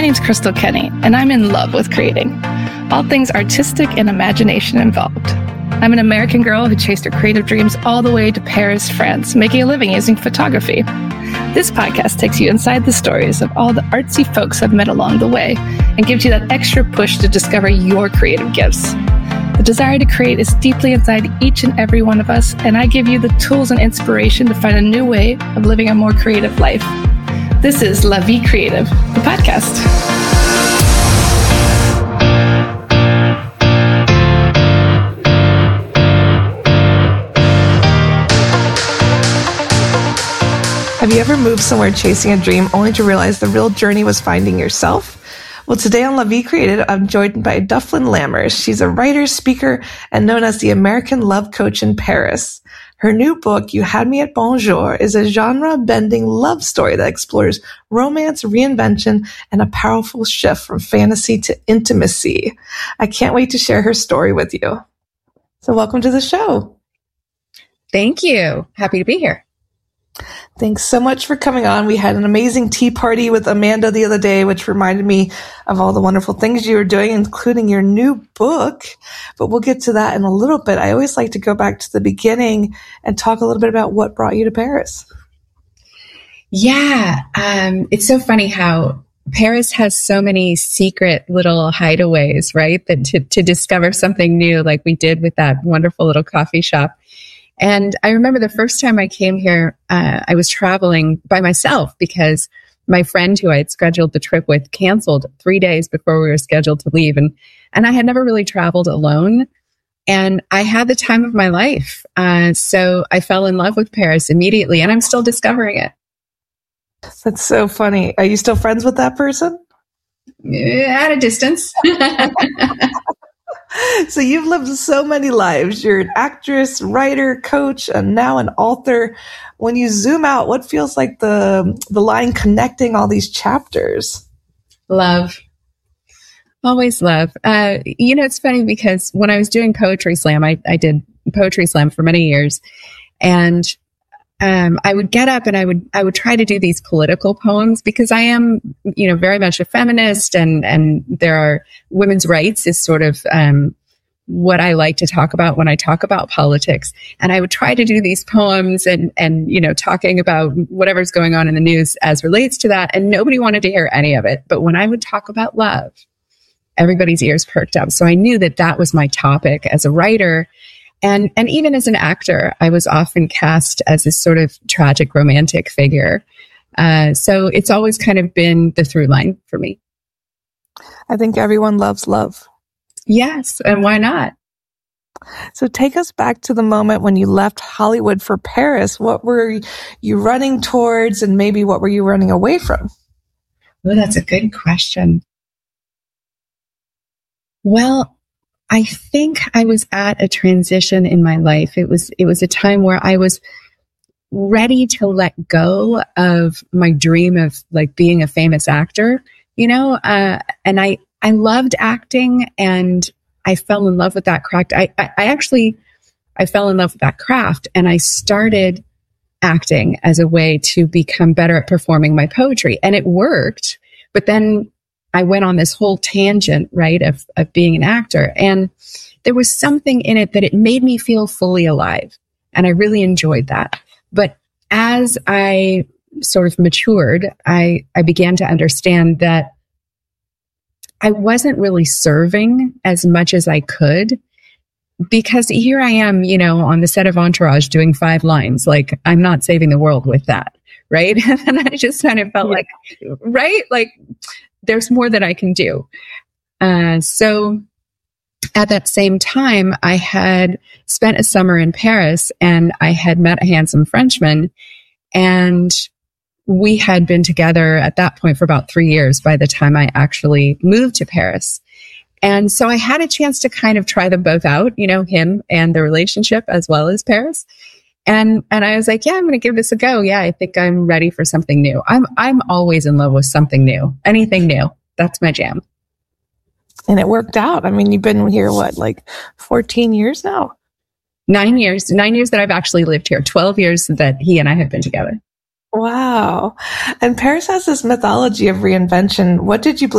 name's Crystal Kenny, and I'm in love with creating. All things artistic and imagination involved. I'm an American girl who chased her creative dreams all the way to Paris, France, making a living using photography. This podcast takes you inside the stories of all the artsy folks I've met along the way and gives you that extra push to discover your creative gifts. The desire to create is deeply inside each and every one of us, and I give you the tools and inspiration to find a new way of living a more creative life. This is La Vie Creative, the podcast. Have you ever moved somewhere chasing a dream only to realize the real journey was finding yourself? Well, today on La Vie Creative, I'm joined by Dufflin Lammers. She's a writer, speaker, and known as the American Love Coach in Paris. Her new book, You Had Me at Bonjour, is a genre-bending love story that explores romance, reinvention, and a powerful shift from fantasy to intimacy. I can't wait to share her story with you. So welcome to the show. Thank you. Happy to be here. Thanks so much for coming on. We had an amazing tea party with Amanda the other day, which reminded me of all the wonderful things you were doing, including your new book. But we'll get to that in a little bit. I always like to go back to the beginning and talk a little bit about what brought you to Paris. Yeah. It's so funny how Paris has so many secret little hideaways, right? That to discover something new, like we did with that wonderful little coffee shop. And I remember the first time I came here, I was traveling by myself because my friend who I had scheduled the trip with canceled 3 days before we were scheduled to leave. And I had never really traveled alone. And I had the time of my life. So I fell in love with Paris immediately, and I'm still discovering it. That's so funny. Are you still friends with that person? At a distance. So you've lived so many lives. You're an actress, writer, coach, and now an author. When you zoom out, what feels like the line connecting all these chapters? Love. Always love. It's funny because when I was doing Poetry Slam, I did Poetry Slam for many years. And I would get up and I would try to do these political poems because I am, very much a feminist, and there are women's rights is sort of what I like to talk about when I talk about politics. And I would try to do these poems and talking about whatever's going on in the news as relates to that. And nobody wanted to hear any of it. But when I would talk about love, everybody's ears perked up. So I knew that that was my topic as a writer. And even as an actor, I was often cast as this sort of tragic romantic figure. So it's always kind of been the through line for me. I think everyone loves love. Yes. And why not? So take us back to the moment when you left Hollywood for Paris. What were you running towards, and maybe what were you running away from? Well, that's a good question. Well, I think I was at a transition in my life. It was a time where I was ready to let go of my dream of like being a famous actor, and I loved acting, and I fell in love with that craft. I fell in love with that craft, and I started acting as a way to become better at performing my poetry, and it worked. But then I went on this whole tangent, right, of being an actor. And there was something in it that it made me feel fully alive. And I really enjoyed that. But as I sort of matured, I began to understand that I wasn't really serving as much as I could, because here I am, on the set of Entourage doing 5 lines. Like, I'm not saving the world with that. Right. And I just kind of felt like, right, like, there's more that I can do. So at that same time, I had spent a summer in Paris, and I had met a handsome Frenchman, and we had been together at that point for about 3 years by the time I actually moved to Paris. And so I had a chance to kind of try them both out, him and the relationship as well as Paris. And I was like, yeah, I'm going to give this a go. Yeah, I think I'm ready for something new. I'm always in love with something new, anything new. That's my jam. And it worked out. I mean, you've been here, 14 years now? 9 years. 9 years that I've actually lived here. 12 years that he and I have been together. Wow. And Paris has this mythology of reinvention. What did you believe